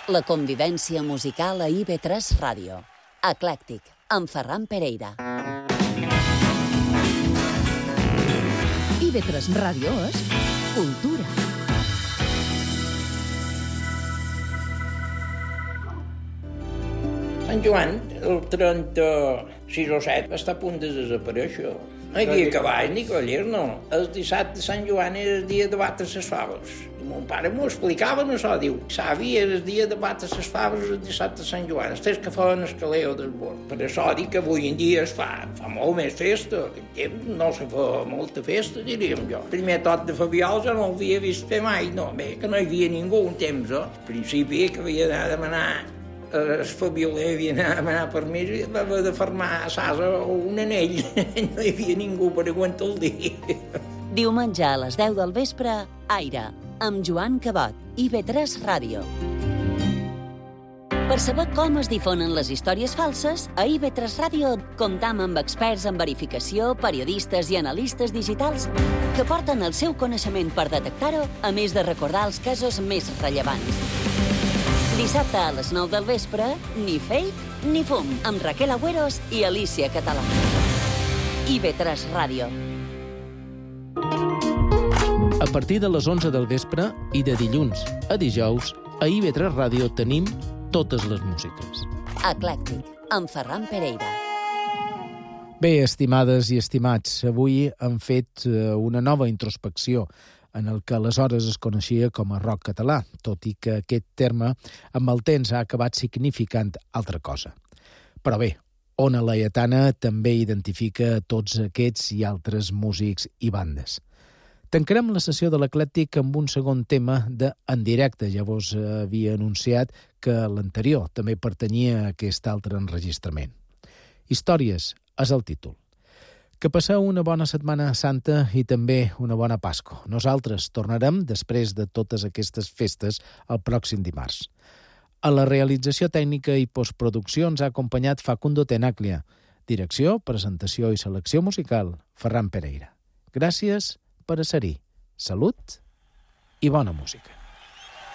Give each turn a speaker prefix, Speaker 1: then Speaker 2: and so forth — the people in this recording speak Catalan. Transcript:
Speaker 1: La convivència musical a IB3 Ràdio. Eclèctic, amb Ferran Pereira.
Speaker 2: IB3 Ràdio és cultura.
Speaker 3: Sant Joan, el 36 o 7, està a punt de desaparèixer. No hi havia cavalls ni collers, no. El dissabte de Sant Joan era el dia de batre les faves. I mon pare m'ho explicava, no això, diu, savi, era el dia de batre les faves el dissabte de Sant Joan. Els que feien el caleo del bord. Per això dic que avui en dia es fa molt més festa. En temps no se fa molta festa, diríem jo. El primer tot de Fabiol jo no l'havia vist fer mai, no. Bé, que no hi havia ningú un temps, Al principi que havia d'anar a demanar el Fabioler havia d'anar a demanar permís i va haver de fermar a Sasa un anell. No hi havia ningú per aguantar el dia.
Speaker 1: Diumenge a les 10 del vespre, Aire, amb Joan Cabot, IB3 Ràdio. Per saber com es difonen les històries falses, a IB3 Ràdio comptam amb experts en verificació, periodistes i analistes digitals que porten el seu coneixement per detectar-ho, a més de recordar els casos més rellevants. Dissabte a les 9 del vespre, ni fake ni fum, amb Raquel Agüeros i Alicia Català. IB3 Ràdio.
Speaker 4: A partir de les 11 del vespre i de dilluns a dijous, a IB3 Ràdio tenim totes les músiques.
Speaker 1: Eclèctic, amb Ferran Pereira.
Speaker 4: Bé, estimades i estimats, avui hem fet una nova introspecció en el que aleshores es coneixia com a rock català, tot i que aquest terme amb el temps ha acabat significant altra cosa. Però bé, Ona Laietana també identifica tots aquests i altres músics i bandes. Tancarem la sessió de l'Eclèctic amb un segon tema de En directe. Ja vos havia anunciat que l'anterior també pertanyia a aquest altre enregistrament. Històries és el títol. Que passeu una bona Setmana Santa i també una bona Pasqua. Nosaltres tornarem després de totes aquestes festes el pròxim dimarts. A la realització tècnica i postproducció ens ha acompanyat Facundo Tenaglia. Direcció, presentació i selecció musical, Ferran Pereira. Gràcies per ser-hi. Salut i bona música.